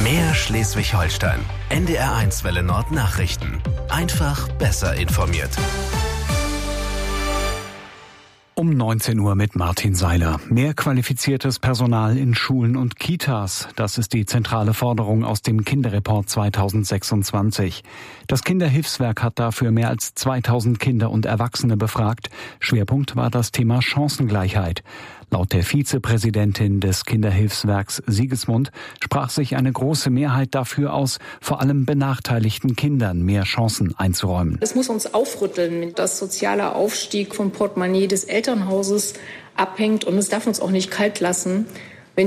Mehr Schleswig-Holstein. NDR1 Welle Nord Nachrichten. Einfach besser informiert. Um 19 Uhr mit Martin Seiler. Mehr qualifiziertes Personal in Schulen und Kitas. Das ist die zentrale Forderung aus dem Kinderreport 2026. Das Kinderhilfswerk hat dafür mehr als 2000 Kinder und Erwachsene befragt. Schwerpunkt war das Thema Chancengleichheit. Laut der Vizepräsidentin des Kinderhilfswerks Sigismund sprach sich eine große Mehrheit dafür aus, vor allem benachteiligten Kindern mehr Chancen einzuräumen. Es muss uns aufrütteln, dass sozialer Aufstieg vom Portemonnaie des Elternhauses abhängt. Und es darf uns auch nicht kalt lassen, wenn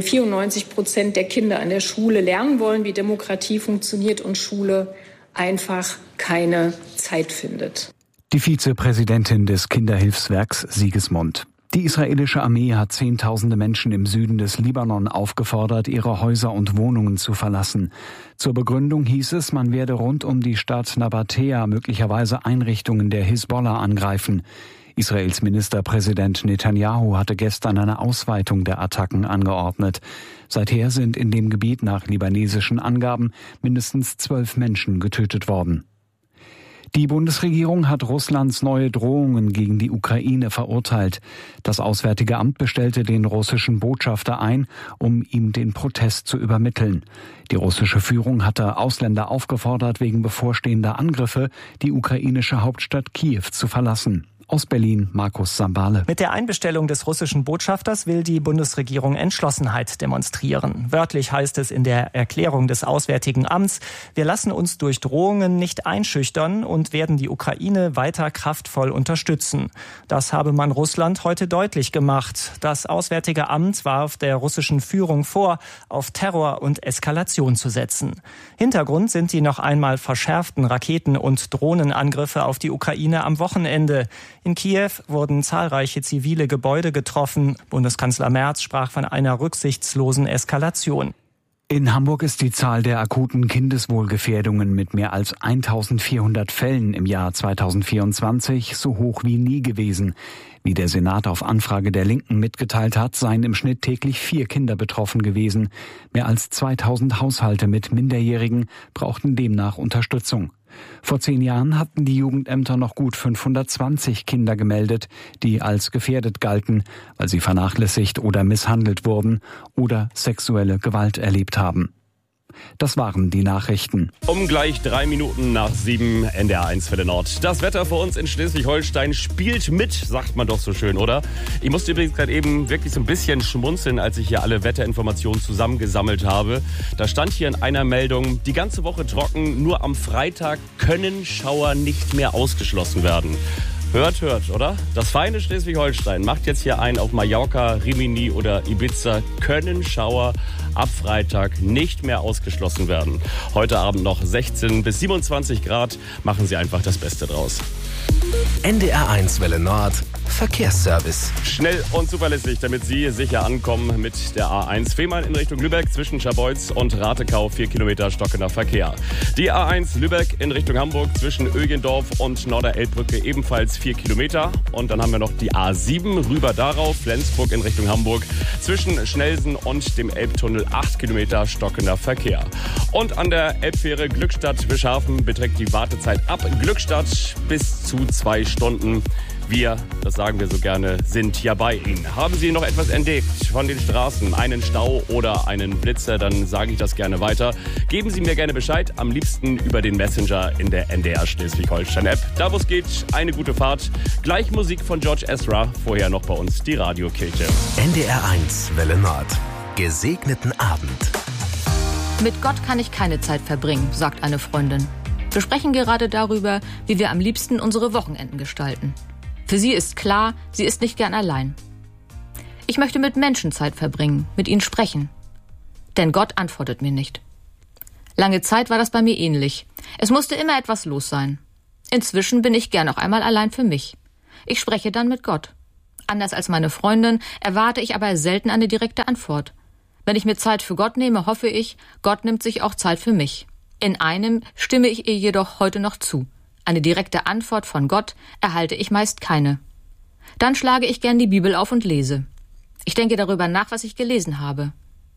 94% der Kinder an der Schule lernen wollen, wie Demokratie funktioniert und Schule einfach keine Zeit findet. Die Vizepräsidentin des Kinderhilfswerks Sigismund. Die israelische Armee hat Zehntausende Menschen im Süden des Libanon aufgefordert, ihre Häuser und Wohnungen zu verlassen. Zur Begründung hieß es, man werde rund um die Stadt Nabatea möglicherweise Einrichtungen der Hisbollah angreifen. Israels Ministerpräsident Netanyahu hatte gestern eine Ausweitung der Attacken angeordnet. Seither sind in dem Gebiet nach libanesischen Angaben mindestens 12 Menschen getötet worden. Die Bundesregierung hat Russlands neue Drohungen gegen die Ukraine verurteilt. Das Auswärtige Amt bestellte den russischen Botschafter ein, um ihm den Protest zu übermitteln. Die russische Führung hatte Ausländer aufgefordert, wegen bevorstehender Angriffe die ukrainische Hauptstadt Kiew zu verlassen. Aus Berlin, Markus Sambale. Mit der Einbestellung des russischen Botschafters will die Bundesregierung Entschlossenheit demonstrieren. Wörtlich heißt es in der Erklärung des Auswärtigen Amts: Wir lassen uns durch Drohungen nicht einschüchtern und werden die Ukraine weiter kraftvoll unterstützen. Das habe man Russland heute deutlich gemacht. Das Auswärtige Amt warf der russischen Führung vor, auf Terror und Eskalation zu setzen. Hintergrund sind die noch einmal verschärften Raketen- und Drohnenangriffe auf die Ukraine am Wochenende. In Kiew wurden zahlreiche zivile Gebäude getroffen. Bundeskanzler Merz sprach von einer rücksichtslosen Eskalation. In Hamburg ist die Zahl der akuten Kindeswohlgefährdungen mit mehr als 1400 Fällen im Jahr 2024 so hoch wie nie gewesen. Wie der Senat auf Anfrage der Linken mitgeteilt hat, seien im Schnitt täglich 4 Kinder betroffen gewesen. Mehr als 2000 Haushalte mit Minderjährigen brauchten demnach Unterstützung. Vor 10 Jahren hatten die Jugendämter noch gut 520 Kinder gemeldet, die als gefährdet galten, weil sie vernachlässigt oder misshandelt wurden oder sexuelle Gewalt erlebt haben. Das waren die Nachrichten. Um gleich 3 Minuten nach 7 NDR1 Welle Nord. Das Wetter für uns in Schleswig-Holstein spielt mit, sagt man doch so schön, oder? Ich musste übrigens gerade eben wirklich so ein bisschen schmunzeln, als ich hier alle Wetterinformationen zusammengesammelt habe. Da stand hier in einer Meldung: die ganze Woche trocken, nur am Freitag können Schauer nicht mehr ausgeschlossen werden. Hört, oder? Das feine Schleswig-Holstein macht jetzt hier ein auf Mallorca, Rimini oder Ibiza. Können Schauer ab Freitag nicht mehr ausgeschlossen werden. Heute Abend noch 16 bis 27 Grad. Machen Sie einfach das Beste draus. NDR1 Welle Nord Verkehrsservice. Schnell und zuverlässig, damit Sie sicher ankommen mit der A1 Fehmarn in Richtung Lübeck zwischen Scharbeutz und Ratekau, 4 Kilometer stockender Verkehr. Die A1 Lübeck in Richtung Hamburg zwischen Ögendorf und Norderelbbrücke ebenfalls 4 Kilometer. Und dann haben wir noch die A7 rüber darauf, Flensburg in Richtung Hamburg zwischen Schnelsen und dem Elbtunnel 8 Kilometer stockender Verkehr. Und an der Elbfähre Glückstadt-Wischhafen beträgt die Wartezeit ab Glückstadt bis zu 2 Stunden. Wir, das sagen wir so gerne, sind ja bei Ihnen. Haben Sie noch etwas entdeckt von den Straßen, einen Stau oder einen Blitzer, dann sage ich das gerne weiter. Geben Sie mir gerne Bescheid, am liebsten über den Messenger in der NDR Schleswig-Holstein-App. Da wo es geht, eine gute Fahrt. Gleich Musik von George Ezra, vorher noch bei uns die Radiokirche. NDR1 Welle Nord. Gesegneten Abend. Mit Gott kann ich keine Zeit verbringen, sagt eine Freundin. Wir sprechen gerade darüber, wie wir am liebsten unsere Wochenenden gestalten. Für sie ist klar, sie ist nicht gern allein. Ich möchte mit Menschen Zeit verbringen, mit ihnen sprechen. Denn Gott antwortet mir nicht. Lange Zeit war das bei mir ähnlich. Es musste immer etwas los sein. Inzwischen bin ich gern auch einmal allein für mich. Ich spreche dann mit Gott. Anders als meine Freundin erwarte ich aber selten eine direkte Antwort. Wenn ich mir Zeit für Gott nehme, hoffe ich, Gott nimmt sich auch Zeit für mich. In einem stimme ich ihr jedoch heute noch zu. Eine direkte Antwort von Gott erhalte ich meist keine. Dann schlage ich gern die Bibel auf und lese. Ich denke darüber nach, was ich gelesen habe.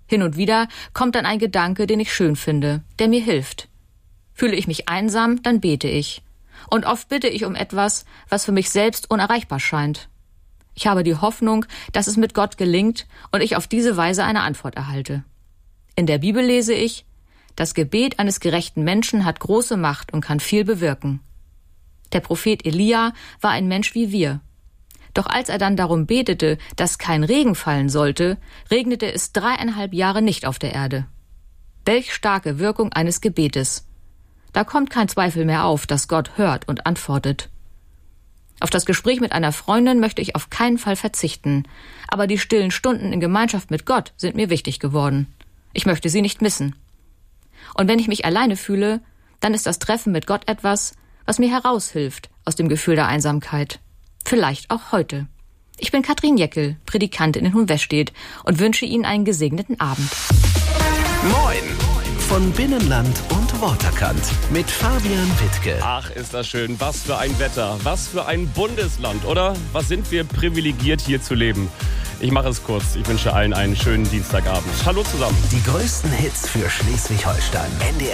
Hin und wieder kommt dann ein Gedanke, den ich schön finde, der mir hilft. Fühle ich mich einsam, dann bete ich. Und oft bitte ich um etwas, was für mich selbst unerreichbar scheint. Ich habe die Hoffnung, dass es mit Gott gelingt und ich auf diese Weise eine Antwort erhalte. In der Bibel lese ich: Das Gebet eines gerechten Menschen hat große Macht und kann viel bewirken. Der Prophet Elia war ein Mensch wie wir. Doch als er dann darum betete, dass kein Regen fallen sollte, regnete es 3,5 Jahre nicht auf der Erde. Welch starke Wirkung eines Gebetes! Da kommt kein Zweifel mehr auf, dass Gott hört und antwortet. Auf das Gespräch mit einer Freundin möchte ich auf keinen Fall verzichten, aber die stillen Stunden in Gemeinschaft mit Gott sind mir wichtig geworden. Ich möchte sie nicht missen. Und wenn ich mich alleine fühle, dann ist das Treffen mit Gott etwas, was mir heraushilft aus dem Gefühl der Einsamkeit. Vielleicht auch heute. Ich bin Katrin Jeckel, Predikantin in Hohenwestedt und wünsche Ihnen einen gesegneten Abend. Moin von Binnenland und Waterkant mit Fabian Wittke. Ach, ist das schön. Was für ein Wetter. Was für ein Bundesland, oder? Was sind wir privilegiert, hier zu leben? Ich mache es kurz. Ich wünsche allen einen schönen Dienstagabend. Hallo zusammen. Die größten Hits für Schleswig-Holstein. NDR